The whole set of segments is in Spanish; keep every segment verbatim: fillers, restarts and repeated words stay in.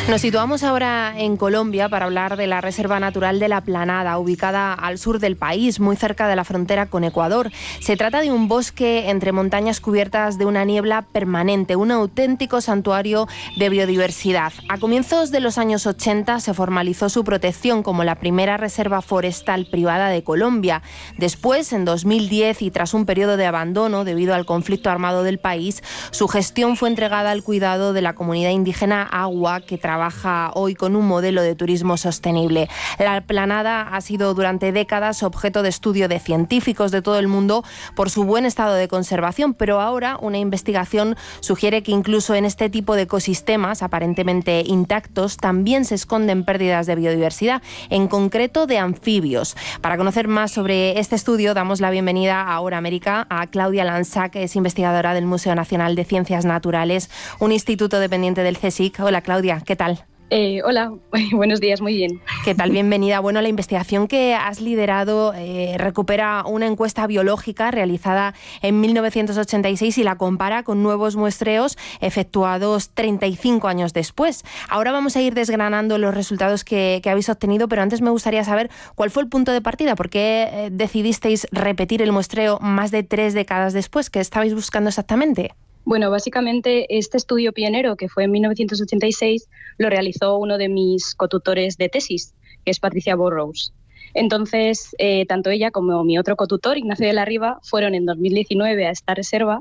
Nos situamos ahora en Colombia para hablar de la Reserva Natural de la Planada, ubicada al sur del país, muy cerca de la frontera con Ecuador. Se trata de un bosque entre montañas cubiertas de una niebla permanente, un auténtico santuario de biodiversidad. A comienzos de los años ochenta se formalizó su protección como la primera reserva forestal privada de Colombia. Después, en dos mil diez, y tras un periodo de abandono debido al conflicto armado del país, su gestión fue entregada al cuidado de la comunidad indígena Agua, que trabaja hoy con un modelo de turismo sostenible. La Planada ha sido durante décadas objeto de estudio de científicos de todo el mundo por su buen estado de conservación, pero ahora una investigación sugiere que incluso en este tipo de ecosistemas aparentemente intactos también se esconden pérdidas de biodiversidad, en concreto de anfibios. Para conocer más sobre este estudio damos la bienvenida a Hora América a Claudia Lanza, que es investigadora del Museo Nacional de Ciencias Naturales, un instituto dependiente del CSIC. Hola Claudia, ¿qué tal? Eh, hola, buenos días, muy bien. ¿Qué tal? Bienvenida. Bueno, la investigación que has liderado eh, recupera una encuesta biológica realizada en mil novecientos ochenta y seis y la compara con nuevos muestreos efectuados treinta y cinco años después. Ahora vamos a ir desgranando los resultados que, que habéis obtenido, pero antes me gustaría saber cuál fue el punto de partida. ¿Por qué eh, decidisteis repetir el muestreo más de tres décadas después? ¿Qué estabais buscando exactamente? Bueno, básicamente este estudio pionero, que fue en mil novecientos ochenta y seis, lo realizó uno de mis cotutores de tesis, que es Patricia Burrows. Entonces, eh, tanto ella como mi otro cotutor, Ignacio de la Riva, fueron en dos mil diecinueve a esta reserva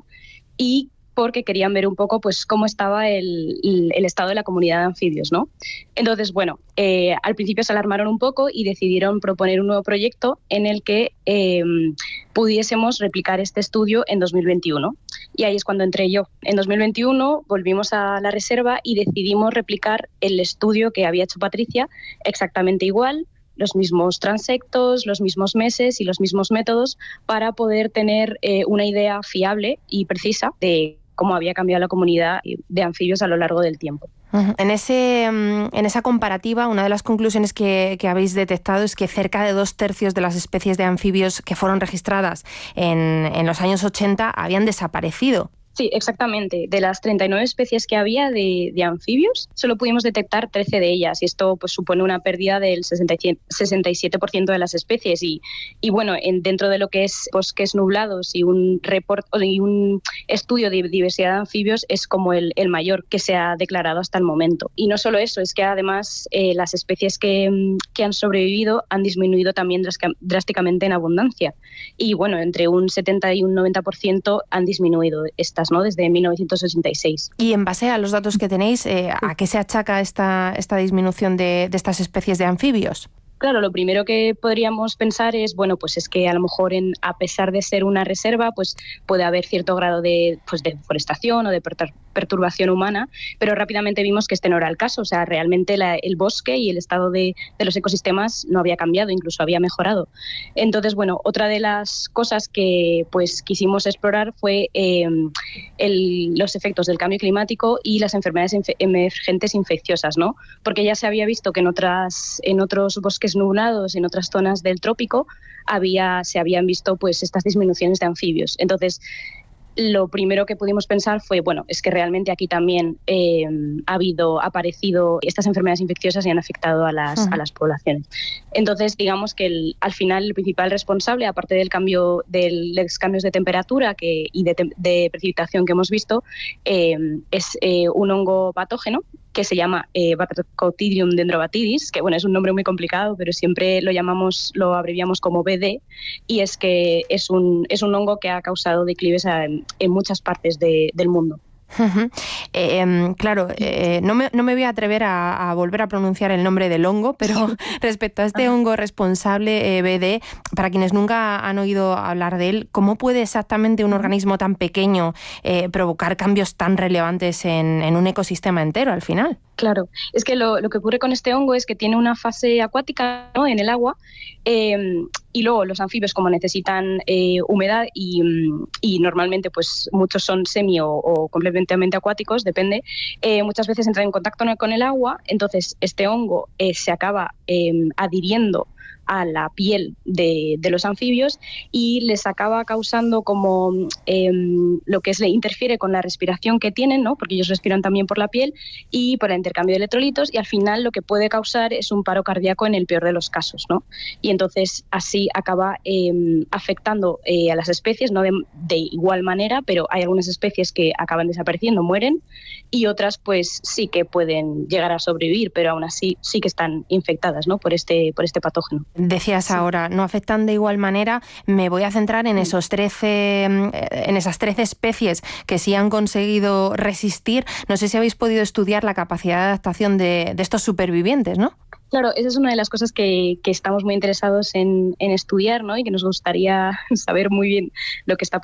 y porque querían ver un poco pues cómo estaba el, el estado de la comunidad de anfibios, ¿no? Entonces, bueno, eh, al principio se alarmaron un poco y decidieron proponer un nuevo proyecto en el que eh, pudiésemos replicar este estudio en dos mil veintiuno. Y ahí es cuando entré yo. En dos mil veintiuno volvimos a la reserva y decidimos replicar el estudio que había hecho Patricia exactamente igual, los mismos transectos, los mismos meses y los mismos métodos para poder tener eh, una idea fiable y precisa de cómo había cambiado la comunidad de anfibios a lo largo del tiempo. En, ese, en esa comparativa, una de las conclusiones que, que habéis detectado es que cerca de dos tercios de las especies de anfibios que fueron registradas en, en los años ochenta habían desaparecido. Sí, exactamente. De las treinta y nueve especies que había de, de anfibios, solo pudimos detectar trece de ellas y esto pues supone una pérdida del sesenta y siete por ciento de las especies y, y bueno, en, dentro de lo que es bosques nublados y un report, y un estudio de diversidad de anfibios es como el, el mayor que se ha declarado hasta el momento. Y no solo eso, es que además eh, las especies que, que han sobrevivido han disminuido también drásticamente en abundancia y bueno, entre un setenta y un noventa por ciento han disminuido estas, ¿no? Desde mil novecientos ochenta y seis. Y en base a los datos que tenéis, eh, ¿a qué se achaca esta, esta disminución de, de estas especies de anfibios? Claro, lo primero que podríamos pensar es, bueno, pues es que a lo mejor en, a pesar de ser una reserva, pues puede haber cierto grado de, pues de deforestación o de perturbación humana, pero rápidamente vimos que este no era el caso. O sea, realmente la, el bosque y el estado de, de los ecosistemas no había cambiado, incluso había mejorado. Entonces, bueno, otra de las cosas que pues quisimos explorar fue eh, el, los efectos del cambio climático y las enfermedades infe- emergentes infecciosas, ¿no? Porque ya se había visto que en otras, en otros bosques nublados, en otras zonas del trópico, había, se habían visto pues estas disminuciones de anfibios. Entonces, lo primero que pudimos pensar fue, bueno, es que realmente aquí también eh, ha habido, ha aparecido estas enfermedades infecciosas y han afectado a las, uh-huh. a las poblaciones. Entonces, digamos que el, al final el principal responsable, aparte del cambio, de los cambios de temperatura que, y de, de precipitación que hemos visto, eh, es eh, un hongo patógeno que se llama eh, Batrachotidium dendrobatidis, que bueno, es un nombre muy complicado, pero siempre lo llamamos, lo abreviamos como B D, y es que es un, es un hongo que ha causado declives a, en muchas partes de, del mundo. Uh-huh. Eh, claro, eh, no, me, no me voy a atrever a, a volver a pronunciar el nombre del hongo, pero respecto a este hongo responsable eh, B D, para quienes nunca han oído hablar de él, ¿cómo puede exactamente un organismo tan pequeño eh, provocar cambios tan relevantes en, en un ecosistema entero al final? Claro, es que lo, lo que ocurre con este hongo es que tiene una fase acuática, ¿no?, en el agua, eh, y luego los anfibios, como necesitan eh, humedad y, y normalmente pues muchos son semi o, o completamente acuáticos, depende, eh, muchas veces entran en contacto con el agua, entonces este hongo eh, se acaba eh, adhiriendo a la piel de, de los anfibios y les acaba causando como eh, lo que es, le interfiere con la respiración que tienen, ¿no? Porque ellos respiran también por la piel y por el intercambio de electrolitos, y al final lo que puede causar es un paro cardíaco en el peor de los casos, ¿no? Y entonces así acaba eh, afectando eh, a las especies, no de, de igual manera, pero hay algunas especies que acaban desapareciendo, mueren, y otras pues sí que pueden llegar a sobrevivir, pero aún así sí que están infectadas, ¿no? por este, por este patógeno. Decías sí. Ahora, no afectan de igual manera. Me voy a centrar en esos trece, en esas trece especies que sí han conseguido resistir. No sé si habéis podido estudiar la capacidad de adaptación de, de estos supervivientes, ¿no? Claro, esa es una de las cosas que, que estamos muy interesados en, en estudiar, ¿no? Y que nos gustaría saber muy bien lo que está pasando.